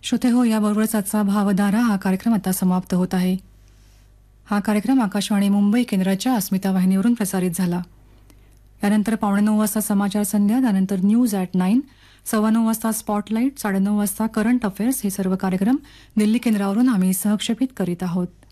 श्रोते हो, याबरोबरच आजचा भावधारा हा कार्यक्रम आता समाप्त होत आहे. हा कार्यक्रम आकाशवाणी मुंबई केंद्राच्या अस्मिता वाहिनीवरून प्रसारित झाला. यानंतर 8:45 वाजता समाचार संध्या, त्यानंतर न्यूज ॲट 9, 9:15 वाजता स्पॉटलाईट, 9:30 वाजता करंट अफेअर्स हे सर्व कार्यक्रम दिल्ली केंद्रावरून आम्ही सहक्षेपित करीत आहोत.